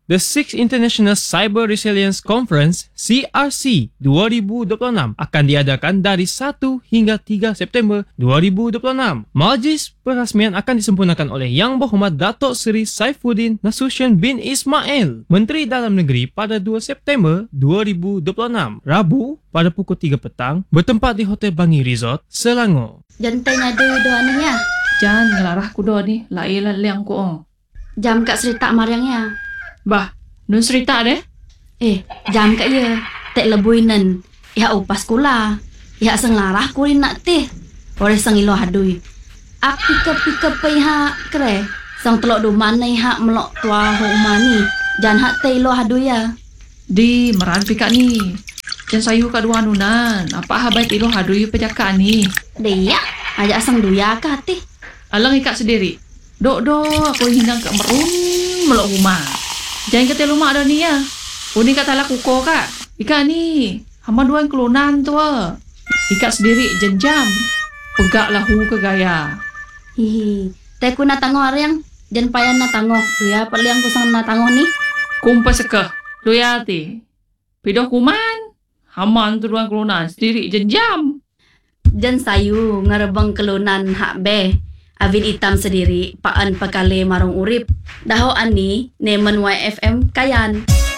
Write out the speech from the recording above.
The 6th International Cyber Resilience Conference CRC 2026 akan diadakan dari 1 hingga 3 September 2026. Majlis perasmian akan disempurnakan oleh Yang Berhormat Datuk Seri Saifuddin Nasution bin Ismail, Menteri Dalam Negeri, pada 2 September 2026, Rabu pada pukul 3 petang, bertempat di Hotel Bangi Resort, Selangor. Jantan ada doa ni ya. Jangan ngelarah kuda ni, lailah liang ko. Jam kat serita mariangnya. Bah, nun cerita deh. Jam kat ya. Tak lebuinan. Ya upas kula. Ya senglarah kulin nak teh. Ore sengilo hadui. Ak pika-pika paiha kre. Sang telok do manai hak melok tua ho umani. Jan hak teh lo hadui ya. Di meran pika ni. Jan sayu kat dua nunan. Apa habai tilo hadui pejaka ni? Dia ajak sang duya kah teh. Alang ikat sendiri. Dok aku hindang kat merun melok rumah. Jangan kata lumak dah ni ya. Uni kata lah kuko kak. Ikat ni. Hama dua yang kelunan tu. Ikat sendiri jenjam. Pegak lahu ke gaya. Hihi. Tak ku nak tangguh ariang. Jangan payah nak tangguh. Tu ya perliang ku sang nak tangguh ni. Kumpas sekeh. Tu ya ti. Pidoh kuman. Hama tu dua yang kelunan. Sendiri jenjam. Jan sayu ngarebang kelunan hak be. Avin hitam sendiri, paan pakale marung urip. Daho ani, nemen YFM kayan.